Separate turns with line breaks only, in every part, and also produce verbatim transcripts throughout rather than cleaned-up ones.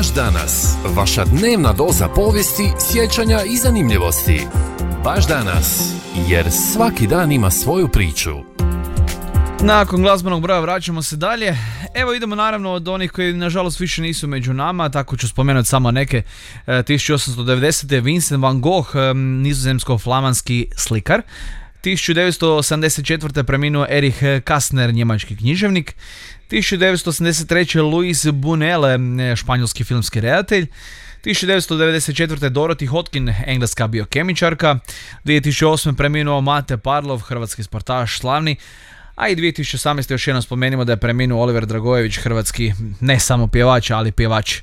Baš danas, vaša dnevna doza povijesti, sjećanja i zanimljivosti. Baš danas, jer svaki dan ima svoju priču.
Nakon glazbenog broja vraćamo se dalje. Evo idemo naravno od onih koji nažalost više nisu među nama, tako ću spomenuti samo neke. tisuću osamsto devedesete. Vincent van Gogh, nizozemsko-flamanski slikar. tisuću devetsto osamdeset četvrte. preminuo Erich Kästner, njemački književnik. tisuću devetsto osamdeset treće. Luis Buñuel, španjolski filmski redatelj. tisuću devetsto devedeset četvrte. Dorothy Hodgkin, engleska biokemičarka. dvije tisuće osme. preminuo Mate Parlov, hrvatski sportaš slavni. A i dvije tisuće osamnaeste. još jednom spomenimo da je preminuo Oliver Dragojević, hrvatski ne samo pjevač, ali pjevač.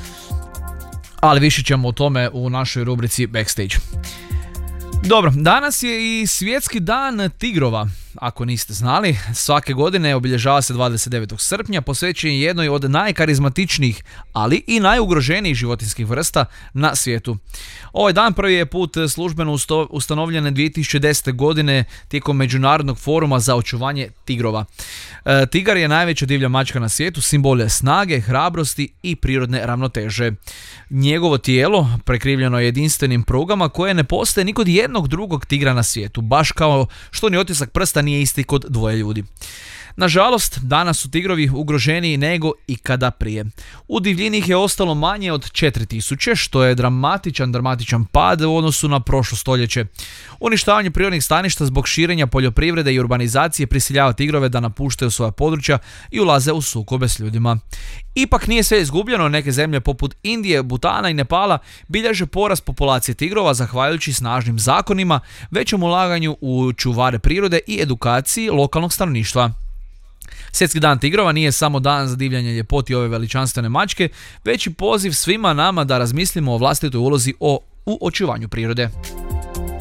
Ali više ćemo o tome u našoj rubrici Backstage. Dobro, danas je i svjetski dan tigrova. Ako niste znali, svake godine obilježava se dvadeset devetog srpnja, posvećen je jednoj od najkarizmatičnijih, ali i najugroženijih životinjskih vrsta na svijetu. Ovaj dan prvi je put službeno ustanovljen dvije tisuće desete. godine tijekom Međunarodnog foruma za očuvanje tigrova. E, tigar je najveća divlja mačka na svijetu, simbol je snage, hrabrosti i prirodne ravnoteže. Njegovo tijelo prekrivljeno je jedinstvenim prugama koje ne postoje ni kod jednog drugog tigra na svijetu, baš kao što ni otisak prsta nije isti kod dvoje ljudi. Nažalost, danas su tigrovi ugroženiji nego ikada prije. U divljini ih je ostalo manje od četiri tisuće, što je dramatičan, dramatičan pad u odnosu na prošlo stoljeće. Uništavanje prirodnih staništa zbog širenja poljoprivrede i urbanizacije prisiljava tigrove da napuštaju svoja područja i ulaze u sukobe s ljudima. Ipak nije sve izgubljeno, neke zemlje poput Indije, Butana i Nepala bilježe porast populacije tigrova zahvaljujući snažnim zakonima, većem ulaganju u čuvare prirode i edukaciji lokalnog stanovništva. Svjetski dan tigrova nije samo dan za divljanje ljepoti ove veličanstvene mačke, već i poziv svima nama da razmislimo o vlastitoj ulozi o, u očuvanju prirode.